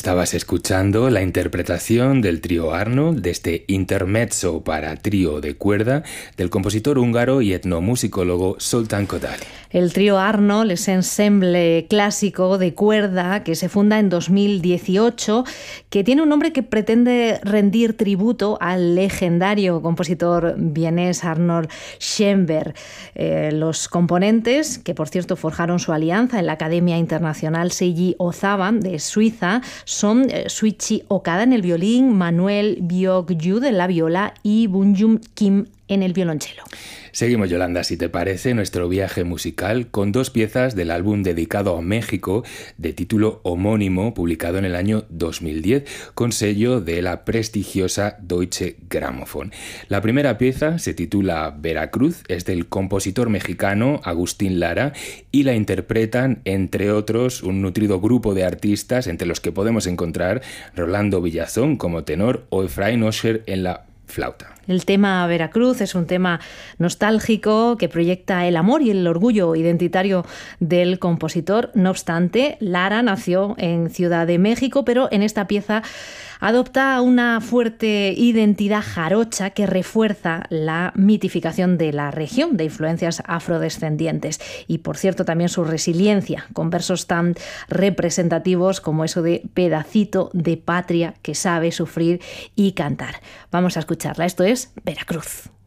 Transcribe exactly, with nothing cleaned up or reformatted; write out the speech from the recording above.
Estabas escuchando la interpretación del trío Arnold de este intermezzo para trío de cuerda del compositor húngaro y etnomusicólogo Zoltán Kodály. El trío Arnold es ensemble clásico de cuerda que se funda en dos mil dieciocho, que tiene un nombre que pretende rendir tributo al legendario compositor vienés Arnold Schoenberg. Eh, los componentes, que por cierto forjaron su alianza en la Academia Internacional Seiji Ozawa de Suiza, son eh, Suichi Okada en el violín, Manuel Byok-Yud en la viola y Bunjum Kim en el violonchelo. Seguimos, Yolanda, si te parece, nuestro viaje musical con dos piezas del álbum dedicado a México de título homónimo, publicado en el año dos mil diez, con sello de la prestigiosa Deutsche Grammophon. La primera pieza se titula Veracruz, es del compositor mexicano Agustín Lara y la interpretan, entre otros, un nutrido grupo de artistas, entre los que podemos encontrar Rolando Villazón como tenor o Efraín Osher en la flauta. El tema Veracruz es un tema nostálgico que proyecta el amor y el orgullo identitario del compositor. No obstante, Lara nació en Ciudad de México, pero en esta pieza adopta una fuerte identidad jarocha que refuerza la mitificación de la región de influencias afrodescendientes y, por cierto, también su resiliencia, con versos tan representativos como eso de pedacito de patria que sabe sufrir y cantar. Vamos a escucharla. Esto es Veracruz.